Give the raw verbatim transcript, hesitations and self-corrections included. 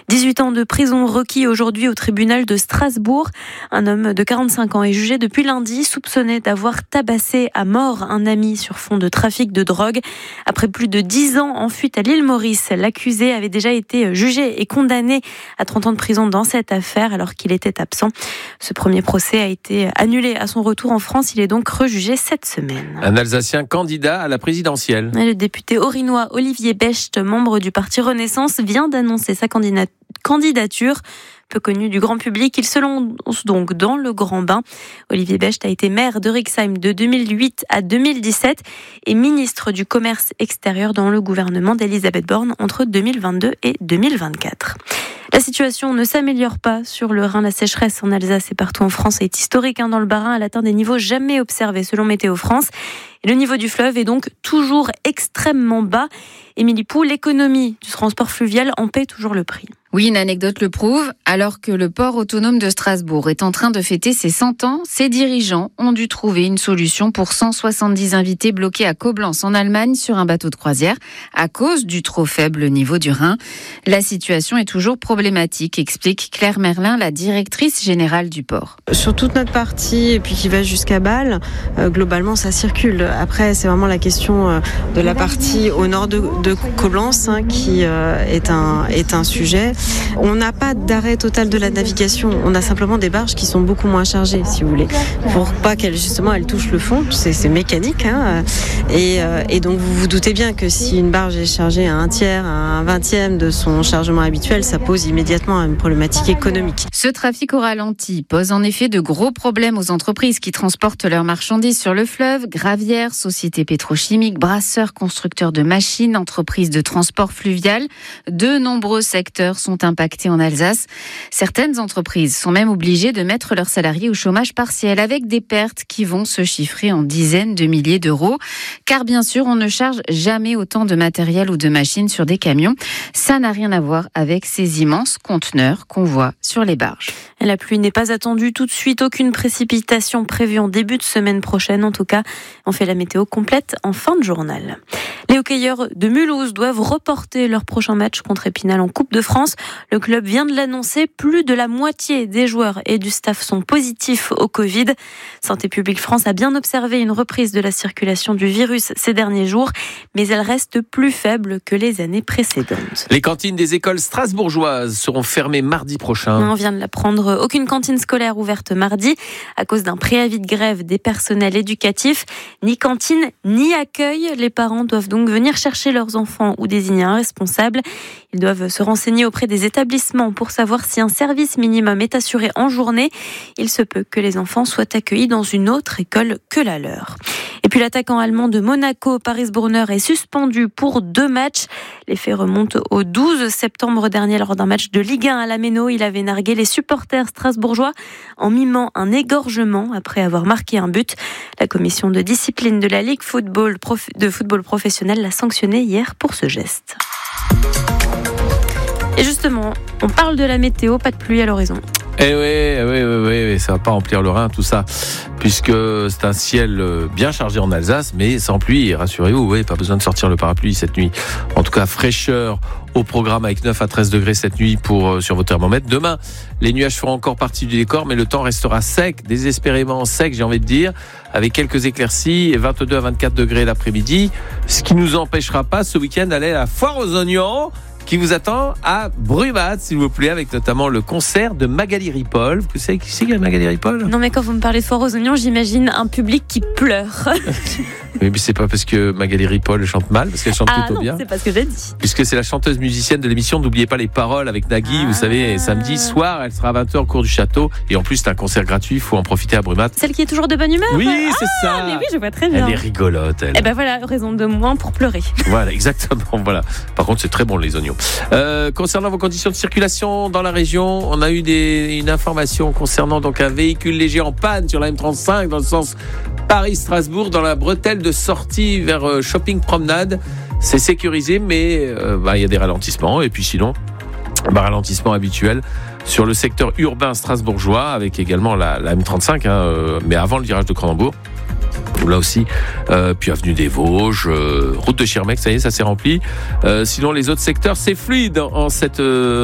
dix-huit ans de prison requis aujourd'hui au tribunal de Strasbourg. Un homme de quarante-cinq ans est jugé depuis lundi, soupçonné d'avoir tabassé à mort un ami sur fond de trafic de drogue. Après plus de dix ans en fuite à l'île Maurice, l'accusé avait déjà été jugé et condamné à trente ans de prison dans cette affaire alors qu'il était absent. Ce premier procès a été annulé à son retour en France. Il est donc rejugé cette semaine. Un Alsacien candidat à la présidentielle. Le député orinois Olivier Becht, membre du parti Renaissance, vient d'annoncer sa candidature. Peu connu du grand public, il se lance donc dans le grand bain. Olivier Becht a été maire de Rixheim de deux mille huit à deux mille dix-sept et ministre du Commerce extérieur dans le gouvernement d'Elisabeth Borne entre deux mille vingt-deux et deux mille vingt-quatre. La situation ne s'améliore pas sur le Rhin. La sécheresse en Alsace et partout en France est historique. Dans le Bas-Rhin, elle atteint des niveaux jamais observés selon Météo France. Et le niveau du fleuve est donc toujours extrêmement bas. Émilie Pou, l'économie du transport fluvial en paie toujours le prix. Oui, une anecdote le prouve. Alors que le port autonome de Strasbourg est en train de fêter ses cent ans, ses dirigeants ont dû trouver une solution pour cent soixante-dix invités bloqués à Koblenz en Allemagne sur un bateau de croisière à cause du trop faible niveau du Rhin. La situation est toujours problématique, explique Claire Merlin, la directrice générale du port. Sur toute notre partie, et puis qui va jusqu'à Bâle, euh, globalement ça circule. Après, c'est vraiment la question euh, de la partie au nord de, de Koblenz hein, qui euh, est, un, est un sujet. On n'a pas d'arrêt total de la navigation, on a simplement des barges qui sont beaucoup moins chargées, si vous voulez, pour pas qu'elles justement elles touchent le fond. C'est, c'est mécanique, hein, et, euh, et donc vous vous doutez bien que si une barge est chargée à un tiers, à un vingtième de son chargement habituel, ça pose immédiatement une problématique économique. Ce trafic au ralenti pose en effet de gros problèmes aux entreprises qui transportent leurs marchandises sur le fleuve. Gravières, sociétés pétrochimiques, brasseurs, constructeurs de machines, entreprises de transport fluvial. De nombreux secteurs sont impactés en Alsace. Certaines entreprises sont même obligées de mettre leurs salariés au chômage partiel avec des pertes qui vont se chiffrer en dizaines de milliers d'euros. Car bien sûr, on ne charge jamais autant de matériel ou de machines sur des camions. Ça n'a rien à voir avec ces immenses conteneurs qu'on voit sur les barges. La pluie n'est pas attendue tout de suite. Aucune précipitation prévue en début de semaine prochaine. En tout cas, on fait la météo complète en fin de journal. Les hockeyeurs de Mulhouse doivent reporter leur prochain match contre Épinal en Coupe de France. Le club vient de l'annoncer. Plus de la moitié des joueurs et du staff sont positifs au Covid. Santé publique France a bien observé une reprise de la circulation du virus ces derniers jours, mais elle reste plus faible que les années précédentes. Les cantines des écoles strasbourgeoises seront fermées mardi prochain. On vient de l'apprendre. Aucune cantine scolaire ouverte mardi à cause d'un préavis de grève des personnels éducatifs. Ni cantine, ni accueil. Les parents doivent donc venir chercher leurs enfants ou désigner un responsable. Ils doivent se renseigner auprès des établissements pour savoir si un service minimum est assuré en journée. Il se peut que les enfants soient accueillis dans une autre école que la leur. Et puis l'attaquant allemand de Monaco, Paris Brunner, est suspendu pour deux matchs. Les faits remontent au douze septembre dernier lors d'un match de Ligue un à la Méno. Il avait nargué les supporters strasbourgeois en mimant un égorgement après avoir marqué un but. La commission de discipline de la Ligue football prof... de football professionnel l'a sanctionné hier pour ce geste. Et justement, on parle de la météo, pas de pluie à l'horizon. Eh oui, oui, oui, oui, oui, ça va pas remplir le Rhin, tout ça, puisque c'est un ciel bien chargé en Alsace, mais sans pluie. Et rassurez-vous, oui, pas besoin de sortir le parapluie cette nuit. En tout cas, fraîcheur au programme avec neuf à treize degrés cette nuit pour, sur vos thermomètres. Demain, les nuages feront encore partie du décor, mais le temps restera sec, désespérément sec, j'ai envie de dire, avec quelques éclaircies et vingt-deux à vingt-quatre degrés l'après-midi, ce qui nous empêchera pas ce week-end d'aller à la foire aux oignons, qui vous attend à Brumath, s'il vous plaît, avec notamment le concert de Magali Ripoll. Vous savez qui c'est, Magali Ripoll ? Non, mais quand vous me parlez de foire aux oignons, j'imagine un public qui pleure. Oui, mais c'est pas parce que Magali Ripoll chante mal, parce qu'elle chante ah plutôt non, bien. C'est pas ce que j'ai dit. Puisque c'est la chanteuse musicienne de l'émission N'oubliez pas les paroles avec Nagui, ah. Vous savez, samedi soir, elle sera à vingt heures au cours du château. Et en plus, c'est un concert gratuit, il faut en profiter à Brumath. Celle qui est toujours de bonne humeur ? Oui, ah, c'est ça. Mais oui, je vois très bien. Elle est rigolote, elle. Eh ben voilà, raison de moins pour pleurer. Voilà, exactement. Voilà. Par contre, c'est très bon, les oignons. Euh, concernant vos conditions de circulation dans la région, on a eu des, une information concernant donc un véhicule léger en panne sur la M trente-cinq dans le sens Paris-Strasbourg, dans la bretelle de sortie vers euh, Shopping Promenade. C'est sécurisé, mais euh, bah, y a des ralentissements. Et puis sinon, bah, ralentissement habituel sur le secteur urbain strasbourgeois, avec également la, la M trente-cinq, hein, euh, mais avant le virage de Cronenbourg. Là aussi, euh, puis avenue des Vosges, euh, route de Schirmeck, ça y est, ça s'est rempli. Euh, sinon, les autres secteurs, c'est fluide en cette... Euh